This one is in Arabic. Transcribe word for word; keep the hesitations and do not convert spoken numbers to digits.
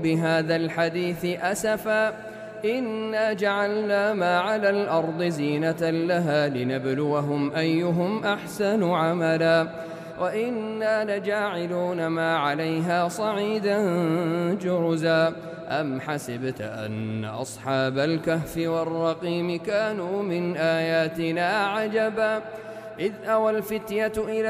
بهذا الحديث أسفا إنا جعلنا ما على الأرض زينة لها لنبلوهم أيهم أحسن عملا وإنا لجاعلون ما عليها صعيدا جرزا أم حسبت أن أصحاب الكهف والرقيم كانوا من آياتنا عجبا إذ أوى الفتية إلى